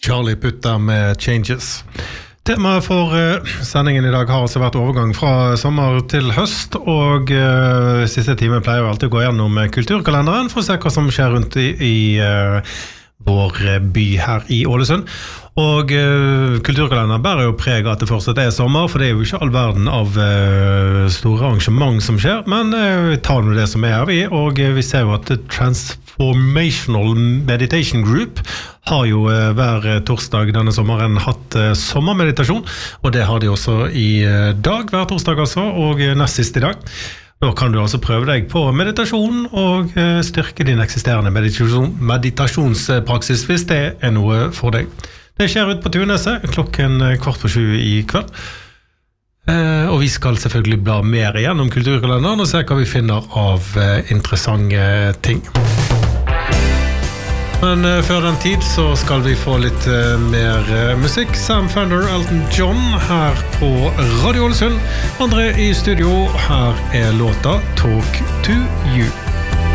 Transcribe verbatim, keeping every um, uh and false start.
Charlie Putter med Changes. Temaet for uh, sendingen I dag har altså vært overgang fra sommer til høst, og uh, siste time pleier jo alltid å gå gjennom kulturkalenderen for å se hva som skjer rundt i, i uh, vår by her I Ålesund. Og uh, kulturkalenderen bærer jo preg at det fortsatt er sommer, for det er jo ikke all verden av uh, store arrangement som skjer, men uh, vi tar nå det som er her vi, og uh, vi ser jo at Transformational Meditation Group har jo uh, hver torsdag denne sommeren hatt uh, sommermeditasjon, og det har de også I uh, dag, hver torsdag altså, og uh, nest sist I dag. Da kan du altså prøve deg på meditasjon og uh, styrke din eksisterende meditasjon, meditasjonspraksis hvis det er noe for deg. Det skjer ut på Tuneset klokken kvart på sju I kveld. Uh, og vi skal selvfølgelig bla mer igjennom kulturkalenderen og se hva vi finner av uh, interessante ting. Men uh, før den tid så skal vi få litt uh, mer uh, musikk. Sam Fender, Elton John her på Radio Ålesund. Andre I studio, her er låta Talk to You.